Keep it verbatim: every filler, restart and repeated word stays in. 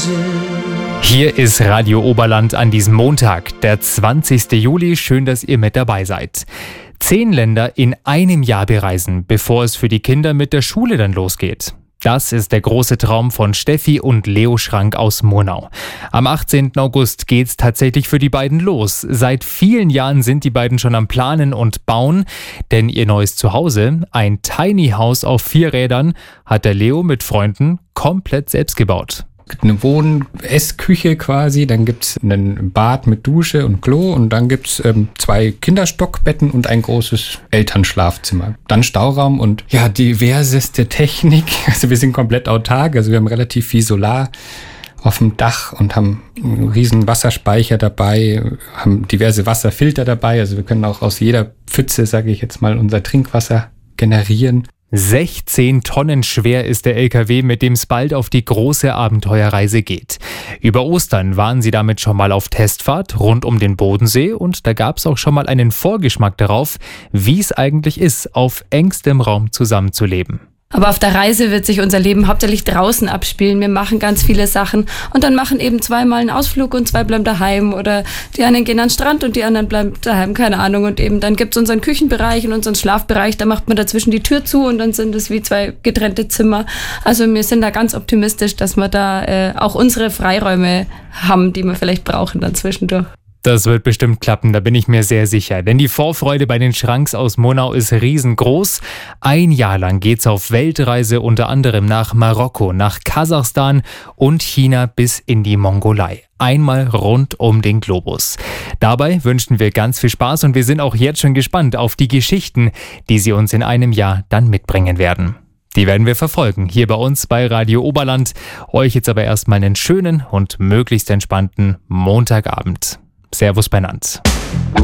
Hier ist Radio Oberland an diesem Montag, der zwanzigsten Juli. Schön, dass ihr mit dabei seid. Zehn Länder in einem Jahr bereisen, bevor es für die Kinder mit der Schule dann losgeht. Das ist der große Traum von Steffi und Leo Schrank aus Murnau. Am achtzehnten August geht's tatsächlich für die beiden los. Seit vielen Jahren sind die beiden schon am Planen und Bauen, denn ihr neues Zuhause, ein Tiny House auf vier Rädern, hat der Leo mit Freunden komplett selbst gebaut. Eine Wohn-Essküche quasi, dann gibt's ein Bad mit Dusche und Klo und dann gibt's ähm, zwei Kinderstockbetten und ein großes Elternschlafzimmer. Dann Stauraum und ja, diverseste Technik. Also wir sind komplett autark, also wir haben relativ viel Solar auf dem Dach und haben einen riesen Wasserspeicher dabei, haben diverse Wasserfilter dabei, also wir können auch aus jeder Pfütze, sage ich jetzt mal, unser Trinkwasser generieren. sechzehn Tonnen schwer ist der L K W, mit dem es bald auf die große Abenteuerreise geht. Über Ostern waren sie damit schon mal auf Testfahrt rund um den Bodensee und da gab es auch schon mal einen Vorgeschmack darauf, wie es eigentlich ist, auf engstem Raum zusammenzuleben. Aber auf der Reise wird sich unser Leben hauptsächlich draußen abspielen. Wir machen ganz viele Sachen und dann machen eben zweimal einen Ausflug und zwei bleiben daheim oder die einen gehen an den Strand und die anderen bleiben daheim, keine Ahnung. Und eben dann gibt's unseren Küchenbereich und unseren Schlafbereich, da macht man dazwischen die Tür zu und dann sind es wie zwei getrennte Zimmer. Also wir sind da ganz optimistisch, dass wir da äh, auch unsere Freiräume haben, die wir vielleicht brauchen dann zwischendurch. Das wird bestimmt klappen, da bin ich mir sehr sicher. Denn die Vorfreude bei den Schranks aus Murnau ist riesengroß. Ein Jahr lang geht's auf Weltreise, unter anderem nach Marokko, nach Kasachstan und China bis in die Mongolei. Einmal rund um den Globus. Dabei wünschen wir ganz viel Spaß und wir sind auch jetzt schon gespannt auf die Geschichten, die sie uns in einem Jahr dann mitbringen werden. Die werden wir verfolgen, hier bei uns bei Radio Oberland. Euch jetzt aber erstmal einen schönen und möglichst entspannten Montagabend. Servus benannt.